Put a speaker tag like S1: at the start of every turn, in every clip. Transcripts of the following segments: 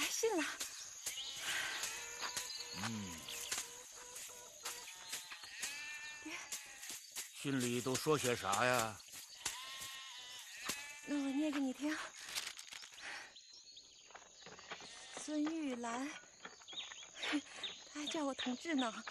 S1: 信了。爹，
S2: 信里都说些啥呀？
S1: 那我念给你听。孙玉兰，他还叫我同志呢。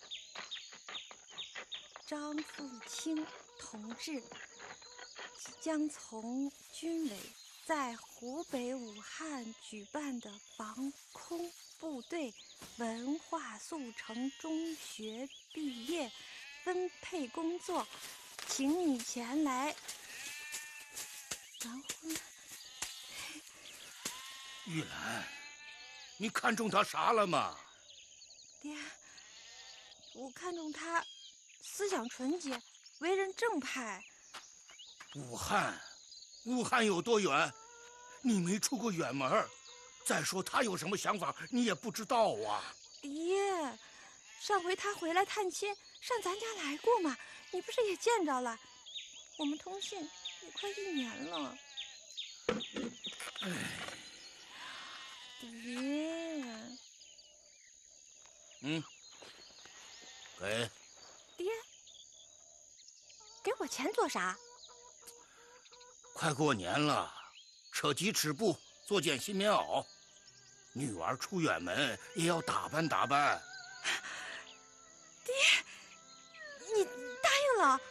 S1: 张富清同志即将从军委在湖北武汉举办的防空部队文化速成中学毕业分配工作，请你前来完婚。
S2: 玉兰，你看中他啥了吗？
S1: 爹，我看中他思想纯洁，为人正派。
S2: 武汉有多远？你没出过远门。再说他有什么想法，你也不知道啊。
S1: 爹，上回他回来探亲，上咱家来过嘛，你不是也见着了？我们通信也快1年了。爹，
S2: 给。
S1: 爹，给我钱做啥？
S2: 快过年了，扯鸡吃布，做件新棉袄。女儿出远门也要打扮打扮。
S1: 爹，你答应了？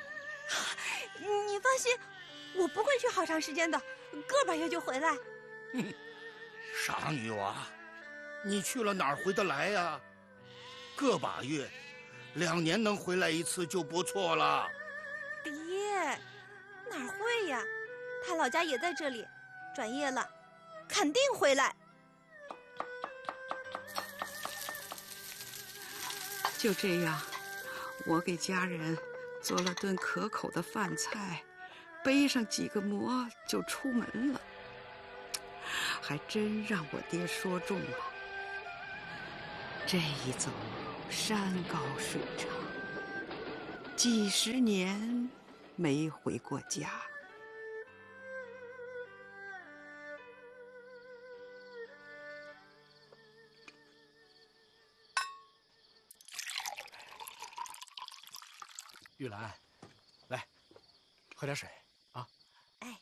S1: 你放心，我不会去好长时间的，个把月就回来。
S2: 傻女娃，你去了哪儿回得来呀？个把月，2年能回来1次就不错了。
S1: 爹，哪儿会呀？他老家也在这里，转业了，肯定回来。
S3: 就这样，我给家人做了顿可口的饭菜，背上几个馍就出门了。还真让我爹说中了，这一走山高水长，几10年没回过家。
S4: 玉兰，来，喝点水啊！
S1: 哎，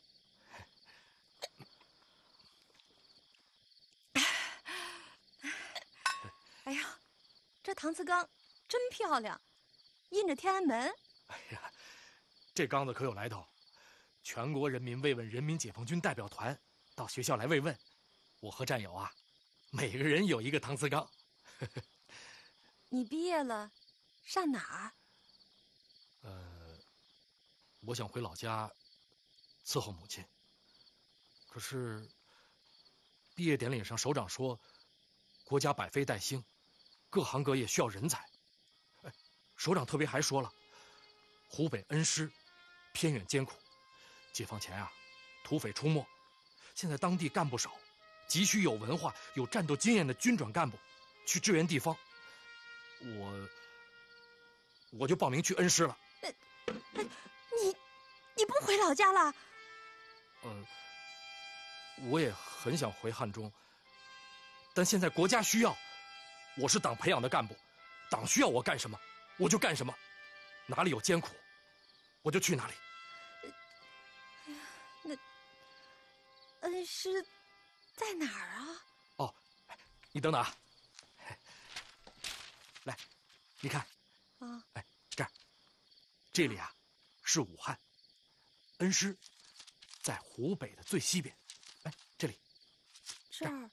S1: 哎呀，这搪瓷缸真漂亮，印着天安门。
S4: 哎呀，这缸子可有来头，全国人民慰问人民解放军代表团到学校来慰问，我和战友啊，每个人有一个搪瓷缸。
S1: 你毕业了，上哪儿？
S4: 我想回老家伺候母亲，可是毕业典礼上首长说，国家百废待兴，各行各业需要人才。首长特别还说了，湖北恩施偏远艰苦，解放前啊，土匪出没，现在当地干部少，急需有文化、有战斗经验的军转干部去支援地方。我就报名去恩施了。
S1: 你不回老家了？
S4: 我也很想回汉中，但现在国家需要，我是党培养的干部，党需要我干什么，我就干什么，哪里有艰苦，我就去哪里。
S1: 哎呀，那恩施在哪儿啊？
S4: 哦，你等等啊，来，你看，
S1: 啊，
S4: 哎，这里啊是武汉，恩施在湖北的最西边。哎，这里，
S1: 这儿，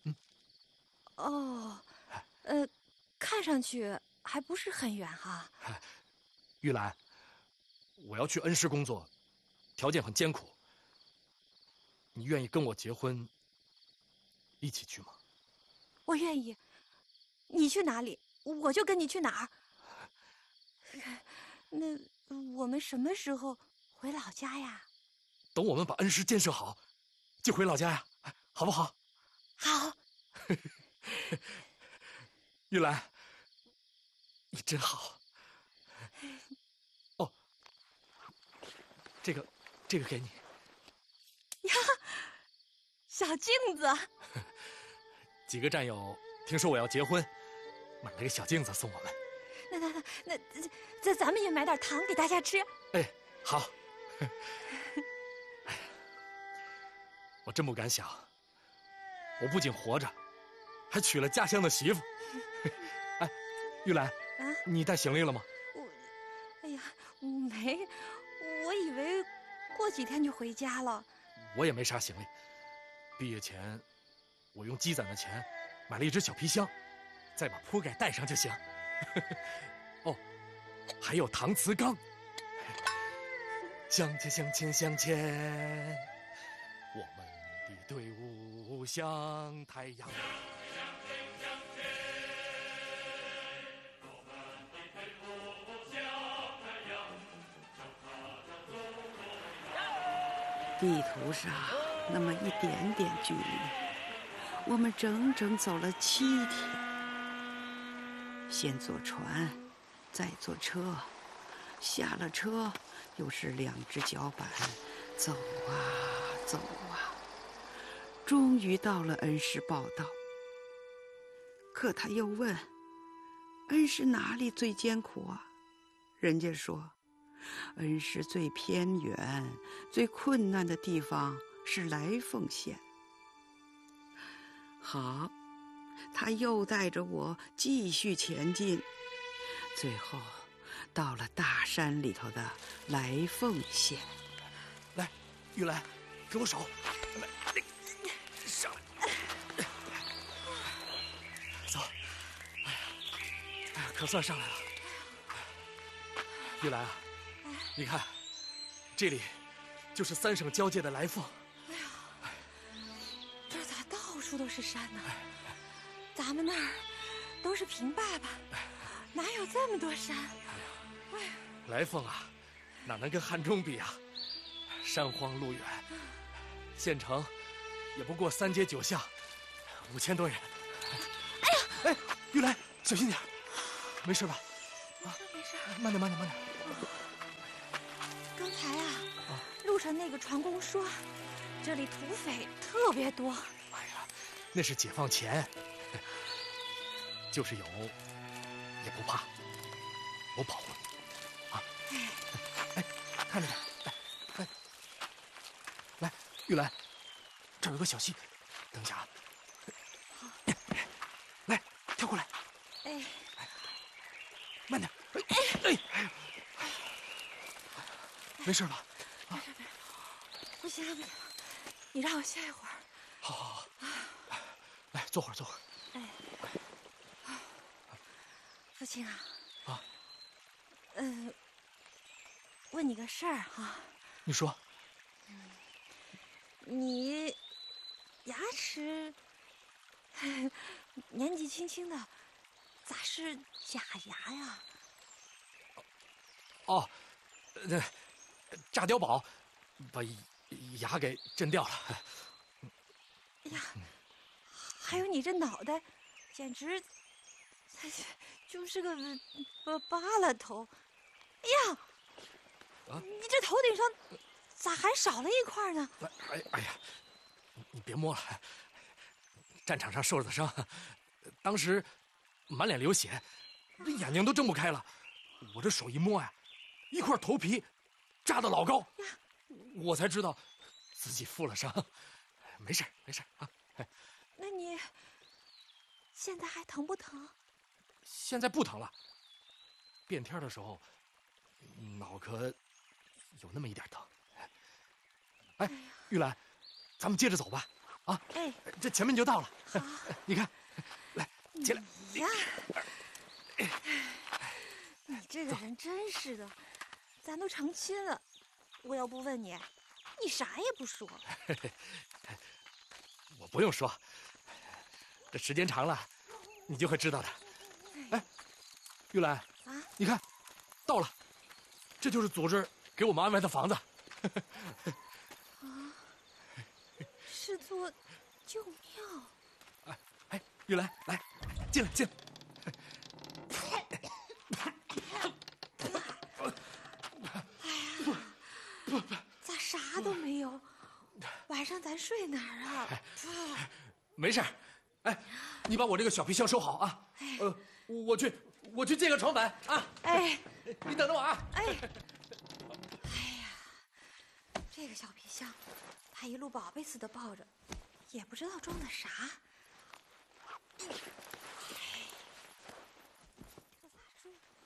S1: 哦，看上去还不是很远哈。
S4: 玉兰，我要去恩施工作，条件很艰苦，你愿意跟我结婚，一起去吗？
S1: 我愿意，你去哪里，我就跟你去哪儿。那我们什么时候回老家呀？
S4: 等我们把恩施建设好，就回老家呀，好不好？
S1: 好。
S4: 玉兰，你真好。哦，这个给你。
S1: 呀，小镜子。
S4: 几个战友听说我要结婚，买了个小镜子送我们。
S1: 咱们也买点糖给大家吃。
S4: 哎，好。哎呀，我真不敢想，我不仅活着，还娶了家乡的媳妇。哎，玉兰，你带行李了吗？
S1: 哎呀，没，我以为过几天就回家了。
S4: 我也没啥行李，毕业前我用积攒的钱买了一只小皮箱，再把铺盖带上就行。哦，还有搪瓷缸。向前向前向前，我们的队伍像太阳。
S3: 地图上那么一点点距离，我们整整走了7天。先坐船，再坐车，下了车又是2只脚板，走啊走啊，终于到了恩施报道。可他又问：恩施哪里最艰苦啊？人家说，恩施最偏远、最困难的地方是来凤县。好，他又带着我继续前进，最后到了大山里头的来凤县。
S4: 来，玉兰，给我手，来，上来，走。哎呀，可算上来了。玉兰啊，你看，这里就是3省交界的来凤。
S1: 哎呀，这咋到处都是山呢？咱们那儿都是平坝坝，哪有这么多山？哎呀，
S4: 来凤啊，哪能跟汉中比啊？山荒路远，县城也不过3街9巷，5000多人。
S1: 哎呀，
S4: 哎，玉兰，小心点，没事吧？
S1: 没事，
S4: 慢点，慢点，慢点。
S1: 刚才啊，路上那个船工说，这里土匪特别多。
S4: 哎呀，那是解放前，就是有，也不怕，我保护你啊！哎，看着点，来，来，玉兰，这儿有个小溪，等一下啊。
S1: 好，
S4: 来，跳过来。
S1: 哎，
S4: 慢点。哎，没事吧？
S1: 没事，不行了，不行了，你让我歇一会儿。
S4: 好，好，好。来，坐会儿，坐会儿。
S1: 哎，父亲啊。
S4: 啊。
S1: 问你个事儿哈。
S4: 你说。
S1: 你牙齿年纪轻轻的，咋是假牙呀？
S4: 哦，那炸碉堡把牙给震掉了。
S1: 哎呀，还有你这脑袋，简直就是个疤了头。哎呀，你这头顶上咋还少了一块呢？
S4: 哎呀，你别摸了，战场上受的伤，当时满脸流血，这眼睛都睁不开了。我这手一摸呀，一块头皮扎得老高，我才知道自己负了伤。没事，没事啊。
S1: 那你现在还疼不疼？
S4: 现在不疼了。变天的时候，脑壳有那么一点疼。哎，玉兰，咱们接着走吧。啊，
S1: 哎，
S4: 这前面就到了。
S1: 好，
S4: 你看，来，起来。
S1: 呀，你这个人真是的，咱都成亲了，我要不问你，你啥也不说。
S4: 我不用说，这时间长了，你就会知道的。哎，玉兰啊，你看，到了，这就是组织给我们安排的房子。
S1: 啊，是座旧庙。
S4: 哎，玉兰，来，进来，进来。
S1: 咋啥都没有？晚上咱睡哪儿啊？
S4: 没事， 哎，你把我这个小皮箱收好啊。我去借个床板啊。
S1: 哎，
S4: 你等着我啊。
S1: 哎呀，这个小皮箱，他一路宝贝似的抱着，也不知道装的啥。这咋住？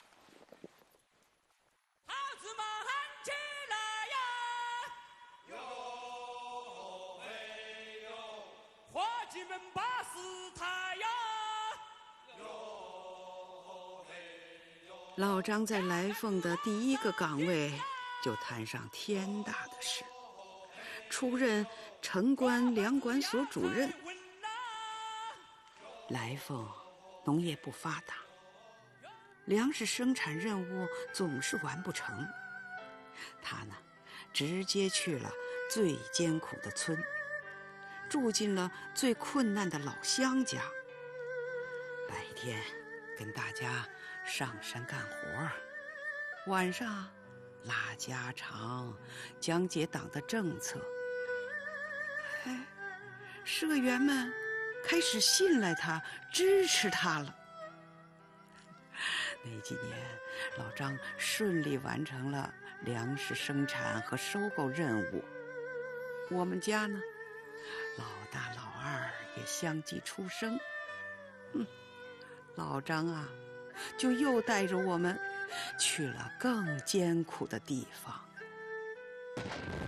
S5: 孩子们喊起来呀！哟嘿哟，伙计们把事抬呀！哟嘿哟。
S3: 老张在来凤的第一个岗位就摊上天大的事，出任城关粮管所主任。来凤农业不发达，粮食生产任务总是完不成。他呢，直接去了最艰苦的村，住进了最困难的老乡家。白天跟大家上山干活，晚上拉家常，讲解党的政策。哎，社员们开始信赖他，支持他了。那几年，老张顺利完成了粮食生产和收购任务。我们家呢，老大老二也相继出生。老张啊，就又带着我们去了更艰苦的地方。